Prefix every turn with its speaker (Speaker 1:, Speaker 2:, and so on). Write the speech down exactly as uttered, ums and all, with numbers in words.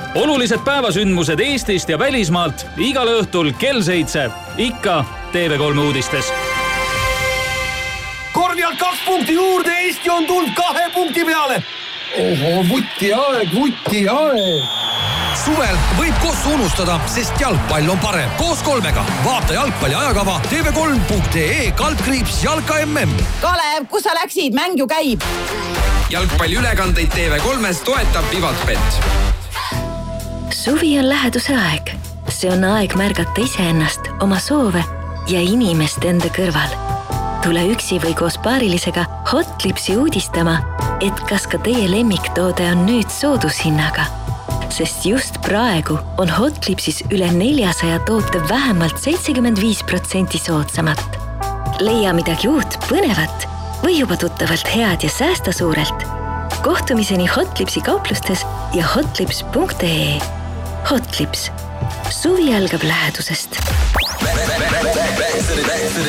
Speaker 1: olulised päevasündmused Eestist ja välismaalt igal õhtul kell seitse. Ikka T V kolm uudistes.
Speaker 2: Korvialt kaks punkti juurde, Eesti on tulnud kahe punkti peale. Oho, vuti aeg, vuti aeg.
Speaker 3: Suvel võib koos unustada, sest jalgpall on parem. Koos kolmega. Vaata jalgpalli ajakava T V kolm punkt ee kaldkriips jalka M M.
Speaker 4: Kalev, kus sa läksid? Mäng ju käib.
Speaker 5: Jalgpalli ülekandeid T V kolmes toetab Vivatbet.
Speaker 6: Suvi on läheduse aeg. See on aeg märgata iseennast, oma soove ja inimest enda kõrval. Tule üksi või koos paarilisega Hotlipsi uudistama, et kas ka teie lemmiktoode on nüüd soodushinnaga. Sest just praegu on Hotlipsis üle neljasaja toote vähemalt seitsekümmend viis protsenti soodsamat. Leia midagi uut, põnevat või juba tuttavalt head ja säästa suurelt. Kohtumiseni Hotlipsi kauplustes ja hotlips punkt ee. Hotlips. Suvi algab lähedusest.